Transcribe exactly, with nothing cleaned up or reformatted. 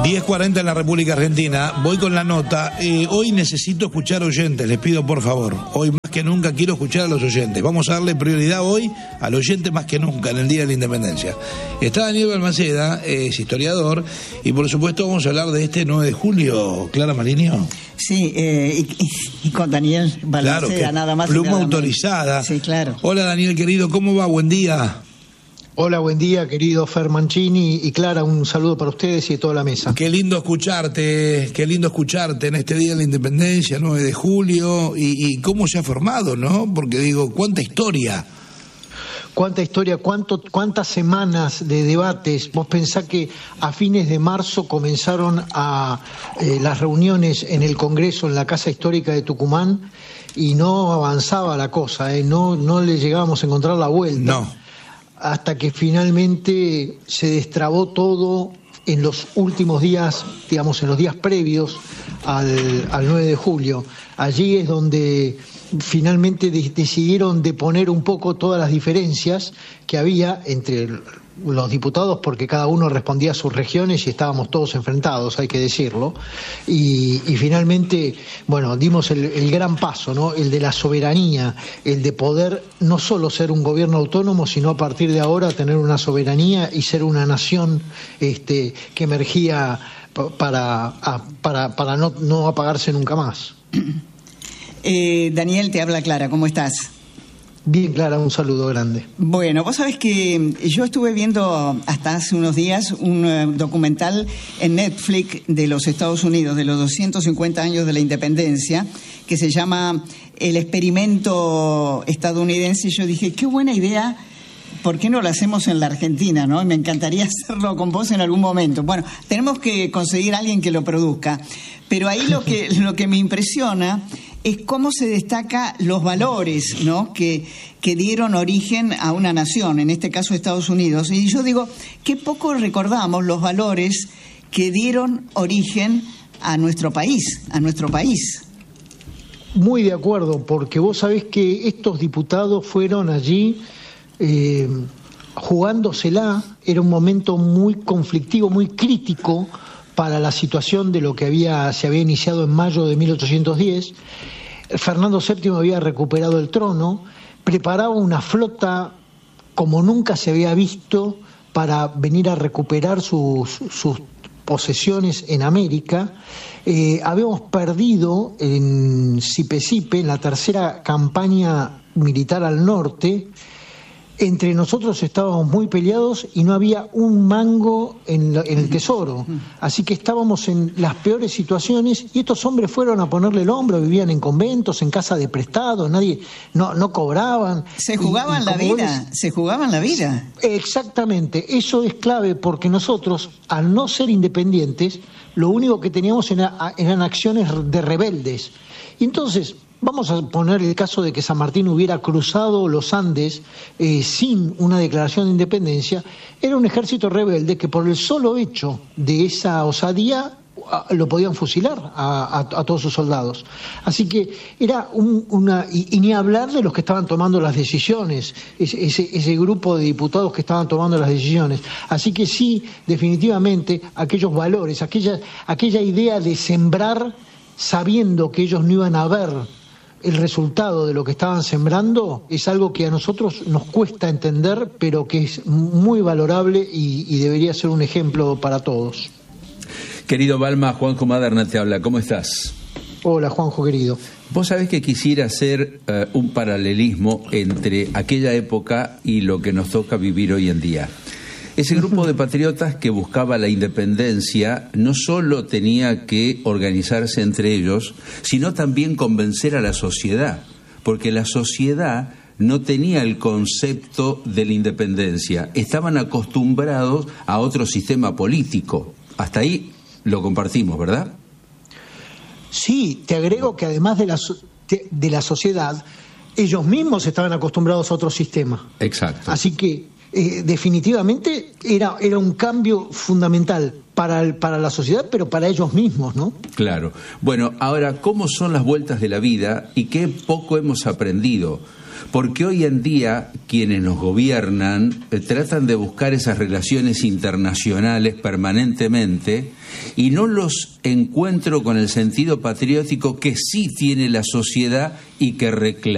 diez cuarenta en la República Argentina. Voy con la nota. Eh, hoy necesito escuchar oyentes, les pido por favor. Hoy más que nunca quiero escuchar a los oyentes. Vamos a darle prioridad hoy al oyente más que nunca en el Día de la Independencia. Está Daniel Balmaceda, eh, es historiador, y por supuesto vamos a hablar de este nueve de julio. ¿Clara Marinho? Sí, eh, y, y con Daniel Balmaceda, claro, nada más. Pluma nada autorizada. Sí, claro. Hola Daniel, querido, ¿cómo va? Buen día. Hola, buen día, querido Fer Mancini y Clara, un saludo para ustedes y de toda la mesa. Qué lindo escucharte, qué lindo escucharte en este Día de la Independencia, nueve de julio, y, y cómo se ha formado, ¿no? Porque digo, cuánta historia. Cuánta historia, cuánto, cuántas semanas de debates. Vos pensás que a fines de marzo comenzaron a eh, las reuniones en el Congreso, en la Casa Histórica de Tucumán, y no avanzaba la cosa, ¿eh? no, no le llegábamos a encontrar la vuelta. No. Hasta que finalmente se destrabó todo en los últimos días, digamos, en los días previos al, al nueve de julio. Allí es donde finalmente de, decidieron deponer un poco todas las diferencias que había entre los diputados, porque cada uno respondía a sus regiones y estábamos todos enfrentados, hay que decirlo, y, y finalmente, bueno, dimos el, el gran paso, ¿no? El de la soberanía, el de poder no solo ser un gobierno autónomo, sino a partir de ahora tener una soberanía y ser una nación este, que emergía para, para, para no, no apagarse nunca más. Eh, Daniel, te habla Clara, ¿cómo estás? Bien, Clara, un saludo grande. Bueno, vos sabés que yo estuve viendo hasta hace unos días un uh, documental en Netflix de los Estados Unidos, de los doscientos cincuenta años de la independencia, que se llama El Experimento Estadounidense, y yo dije, qué buena idea, ¿por qué no lo hacemos en la Argentina, no? Y me encantaría hacerlo con vos en algún momento. Bueno, tenemos que conseguir a alguien que lo produzca, pero ahí lo que, lo que me impresiona es cómo se destaca los valores, ¿no? que, que dieron origen a una nación, en este caso Estados Unidos. Y yo digo, qué poco recordamos los valores que dieron origen a nuestro país, a nuestro país. Muy de acuerdo, porque vos sabés que estos diputados fueron allí eh, jugándosela. Era un momento muy conflictivo, muy crítico para la situación de lo que había se había iniciado en mayo de mil ochocientos diez. Fernando séptimo había recuperado el trono, preparaba una flota como nunca se había visto para venir a recuperar sus, sus posesiones en América. Eh, habíamos perdido en Sipe-Sipe, en la tercera campaña militar al norte. Entre nosotros estábamos muy peleados y no había un mango en, la, en el tesoro, así que estábamos en las peores situaciones y estos hombres fueron a ponerle el hombro, vivían en conventos, en casa de prestado, nadie, no, no cobraban. Se jugaban y, y la vida, ves, se jugaban la vida. Exactamente, eso es clave porque nosotros, al no ser independientes, lo único que teníamos era, eran acciones de rebeldes. Y entonces, vamos a poner el caso de que San Martín hubiera cruzado los Andes eh, sin una declaración de independencia. Era un ejército rebelde que por el solo hecho de esa osadía a, lo podían fusilar a, a, a todos sus soldados. Así que era un, una... Y, y ni hablar de los que estaban tomando las decisiones, ese, ese, ese grupo de diputados que estaban tomando las decisiones. Así que sí, definitivamente, aquellos valores, aquella, aquella idea de sembrar sabiendo que ellos no iban a ver el resultado de lo que estaban sembrando, es algo que a nosotros nos cuesta entender, pero que es muy valorable y, y debería ser un ejemplo para todos. Querido Balma, Juanjo Maderna te habla, ¿cómo estás? Hola, Juanjo querido. Vos sabés que quisiera hacer uh, un paralelismo entre aquella época y lo que nos toca vivir hoy en día. Ese grupo de patriotas que buscaba la independencia no solo tenía que organizarse entre ellos, sino también convencer a la sociedad, porque la sociedad no tenía el concepto de la independencia, estaban acostumbrados a otro sistema político. Hasta ahí lo compartimos, ¿verdad? Sí, te agrego que además de la, de la sociedad, ellos mismos estaban acostumbrados a otro sistema. Exacto. Así que Eh, definitivamente era, era un cambio fundamental para, el, para la sociedad, pero para ellos mismos, ¿no? Claro. Bueno, ahora, ¿cómo son las vueltas de la vida y qué poco hemos aprendido? porque hoy en día quienes nos gobiernan eh, tratan de buscar esas relaciones internacionales permanentemente y no los encuentro con el sentido patriótico que sí tiene la sociedad y que reclama.